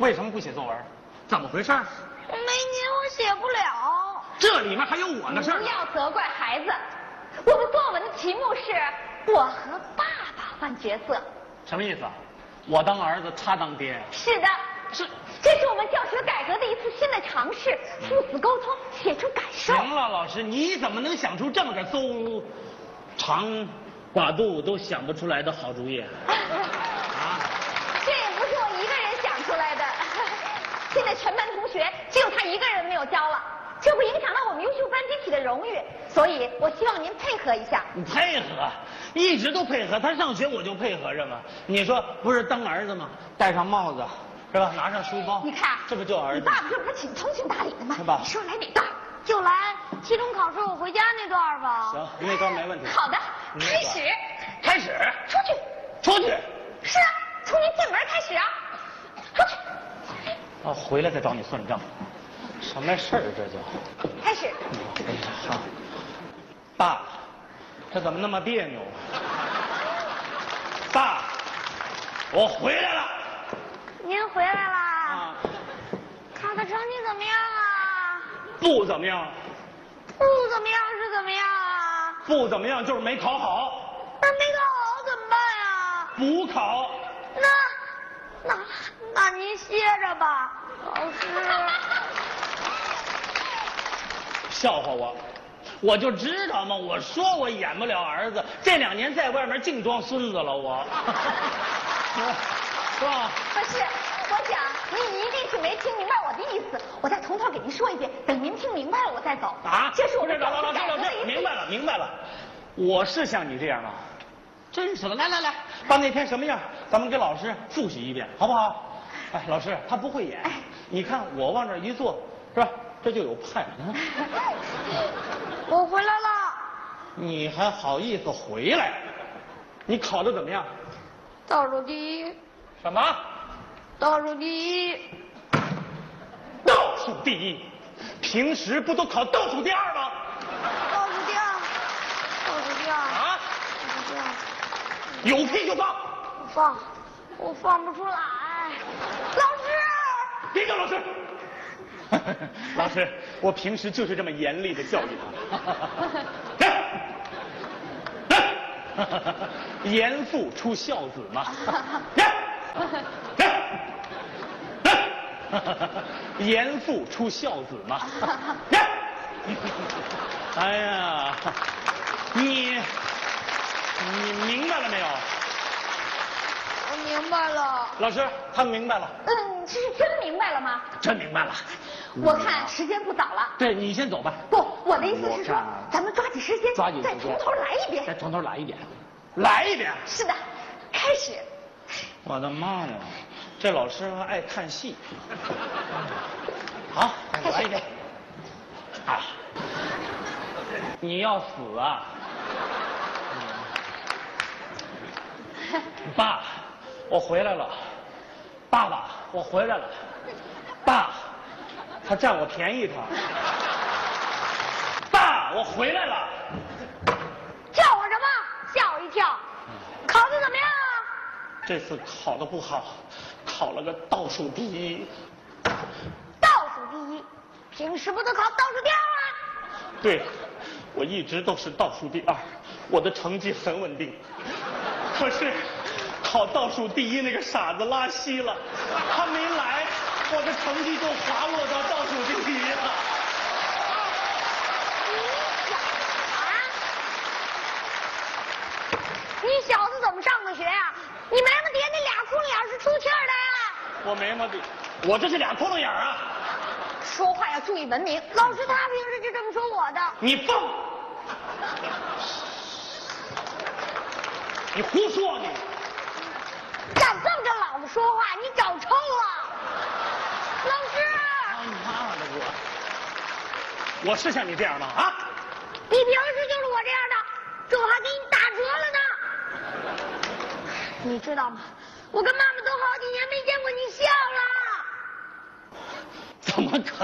为什么不写作文？怎么回事？ 没您我写不了。 这里面还有我的事儿。 不要责怪孩子。我们作文的题目是我和爸爸换角色。 什么意思？我当儿子，他当爹。 是的，这是我们教学改革的一次新的尝试，父子沟通，写出感受。 行了，老师，你怎么能想出这么个邹长寡肚都想不出来的好主意啊？ 这也不是我一个人想出来的，现在全班同学只有他一个人没有交了，这不影响到我们优秀班集体的荣誉，所以我希望您配合一下。 你配合，一直都配合，他上学我就配合着嘛。你说不是当儿子吗？戴上帽子是吧？拿上书包， 你看， 这不就儿子？ 你爸爸这不是挺通情达理的吗？ 是吧？ 你说来哪段？就来期中考试我回家那段吧。 行，那段没问题。 好的，开始。 开始。 出去。 出去。是啊，从您进门开始啊。出去。 哦，回来再找你算账。什么事儿这叫？ 开始。 好。爸，这怎么那么别扭？爸，我回来了。 您回来啦？ 啊。 考的成绩怎么样啊？ 不怎么样。 不怎么样是怎么样啊？ 不怎么样就是没考好。 那没考好怎么办呀？ 补考。 那您歇着吧，老师。 笑话我，我就知道嘛，我说我演不了儿子，这2年在外面净装孙子了，我。是吧？ 不是，我想您一定是没听明白我的意思，我再从头给您说一遍，等您听明白了我再走。 啊？ 这是我们老师，明白了，我是像你这样吗？真是的，来，把那天什么样，咱们给老师复习一遍，好不好？哎，老师他不会演，你看我往这一坐，是吧？这就有派。 我回来了。 你还好意思回来？你考得怎么样？ 倒数第一。 什么？ 倒数第一。 倒数第一？平时不都考倒数第2吗？ 倒数第2。倒数第2。 啊？ 倒数第2。 有屁就放。 我放不出来。老师。 别叫老师。老师，我平时就是这么严厉的教育他。严父出孝子嘛。严父出孝子嘛。哎呀，你明白了没有？ 我明白了。 老师，他明白了。 这是真明白了吗？ 真明白了。 我看时间不早了。 对，你先走吧。 不，我的意思是说，咱们抓紧时间，再从头来一遍。 再从头来一遍。来一遍。 是的，开始。 我的妈呀，这老师还爱看戏。好，来一遍。啊，你要死啊！爸，我回来了。爸爸，我回来了。爸，他占我便宜他。爸，我回来了。 叫我什么？吓我一跳。考得怎么样啊？ 这次考得不好，考了个倒数第一。 倒数第一？平时不都考倒数第2吗？ 对，我一直都是倒数第2，我的成绩很稳定。可是考倒数第一那个傻子拉稀了，他没来，我的成绩就滑落到倒数第1了。 你小子怎么上的学呀？你眉毛底下那俩窟窿眼是出气儿的呀？ 我眉毛底，我这是俩窟窿眼啊！ 说话要注意文明。老师他平时就这么说我的。 你放！你胡说你！ 敢这么跟老子说话，你找抽了！老师！ 他妈的我是像你这样吗？啊？ 你平时就是我这样的，这我还给你打折了呢。你知道吗？我跟妈妈都好几年没见过你笑了。 怎么可